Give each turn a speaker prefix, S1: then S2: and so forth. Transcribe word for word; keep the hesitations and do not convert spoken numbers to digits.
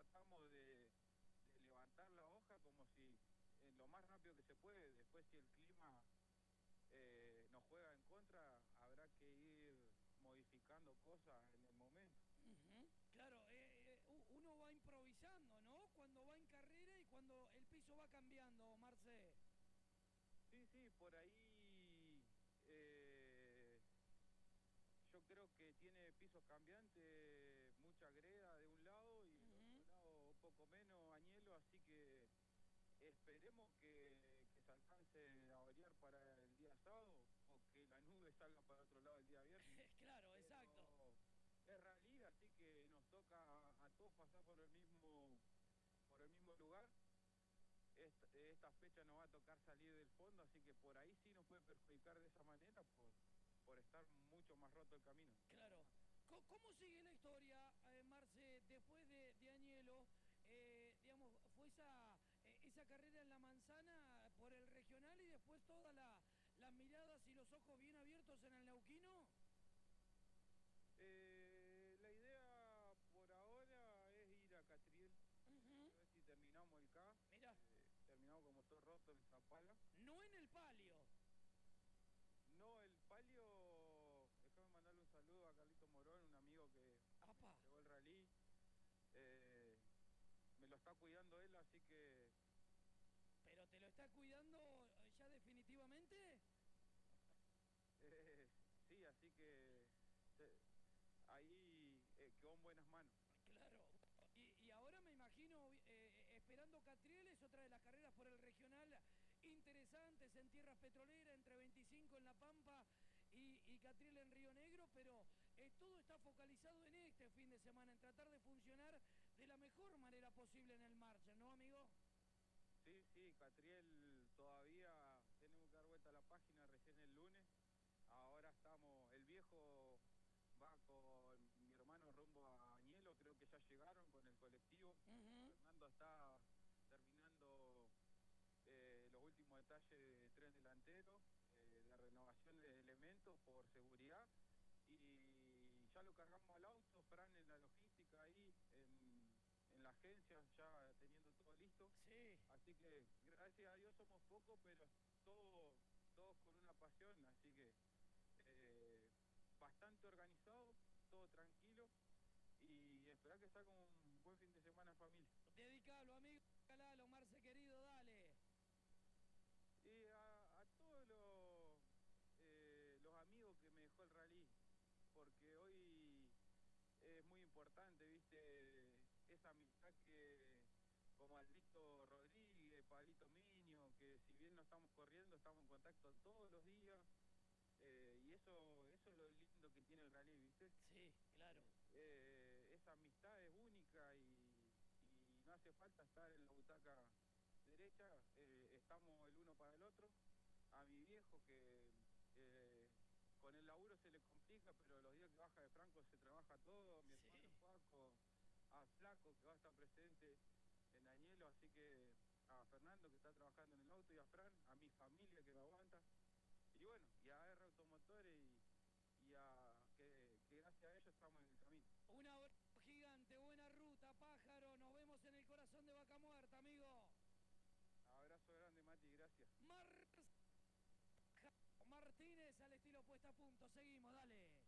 S1: tratamos de, de levantar la hoja como si en lo más rápido que se puede. Después, si el clima eh, nos juega en contra, habrá que ir modificando cosas en el momento.
S2: Ujú. Claro, eh, eh, uno va improvisando, ¿no? Cuando va en carrera y cuando el piso va cambiando, Marce.
S1: Sí, sí, por ahí eh, yo creo que tiene pisos cambiantes, mucha greda de un lado y del
S2: Ujú.
S1: otro lado un poco menos añelo, así que esperemos que, que se alcance a variar para el día sábado o que la nube salga para otro lado el día viernes.
S2: Claro, exacto.
S1: Pero es rally, así que nos toca a, a todos pasar por el mismo, por el mismo lugar. Esta, esta fecha nos va a tocar salir del fondo, así que por ahí sí nos puede perjudicar de esa manera por, por estar mucho más roto el camino.
S2: Claro. Co- ¿Cómo sigue la historia, eh, Marce, después de, de Añelo? Eh, digamos, fue esa, eh, esa carrera en la manzana por el regional y después todas la, las miradas y los ojos bien abiertos en el Neuquino.
S1: Eh, la idea por ahora es ir a Catriel,
S2: Ujú.
S1: a ver si terminamos el K,
S2: Mira,
S1: eh, terminamos como todo roto en Zapala.
S2: no en el palio.
S1: No, el palio, déjame mandarle un saludo a Carlito Morón, un amigo que me
S2: Apa,
S1: entregó el rally. Eh, me lo está cuidando él, así que
S2: pero te lo está cuidando eh, ya definitivamente.
S1: eh, sí, así que se- ahí eh, quedó en buenas manos.
S2: Claro. Y, y ahora me imagino eh, eh, esperando Catrieles, otra de las carreras por el regional interesantes en tierras petroleras, entre veinticinco en La Pampa y, y Catriel en Río Negro, pero eh, todo está focalizado en este fin de semana, en tratar de funcionar de la mejor manera posible en el marcha, ¿no, amigo?
S1: Sí, sí, Catriel, todavía tenemos que dar vuelta a la página recién el lunes. Ahora estamos, el viejo va con mi hermano rumbo a Añelo, creo que ya llegaron con el colectivo.
S2: Ujú.
S1: Fernando está terminando eh, los últimos detalles de tren delantero, eh, de renovación de elementos por seguridad. Y ya lo cargamos al auto, Fran en la logística ahí, en, en la agencia, ya teniendo todo listo.
S2: Sí.
S1: Así que gracias a Dios somos pocos, pero todos, todos con una pasión, así que eh, bastante organizado, todo tranquilo y esperar que salga un buen fin de semana en familia.
S2: Dedicalo, amigo. Calalo, Marce querido, dale.
S1: Y a, a todos los, eh, los amigos que me dejó el rally, porque hoy es muy importante, viste, esa amistad que como Aldito Rodríguez, Pablito Miño, que si bien no estamos corriendo, estamos en contacto todos los días, eh, y eso, eso es lo lindo que tiene el rally, viste.
S2: Sí, claro.
S1: Eh, eh, esa amistad es única y, y no hace falta estar en la butaca derecha, eh, estamos el uno para el otro. A mi viejo que eh, con el laburo se le complica, pero los días que baja de Franco se trabaja todo. Mi hermano
S2: Sí.
S1: Paco, a Flaco que va a estar presente en Añelo, así que a Fernando que está trabajando en el auto y a Fran, a mi familia que me aguanta. Y bueno, y a R Automotores y, y a que, que gracias a ellos estamos en el camino.
S2: Un abrazo gigante, buena ruta, pájaro. Nos vemos en el corazón de Vaca Muerta, amigo.
S1: Abrazo grande, Mati, gracias.
S2: Mar Martínez al estilo puesta a punto. Seguimos, dale.